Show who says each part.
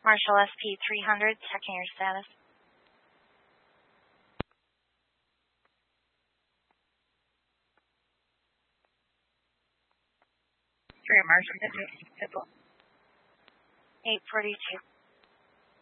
Speaker 1: Marshall SP 300, checking your status.
Speaker 2: Marshall, 842.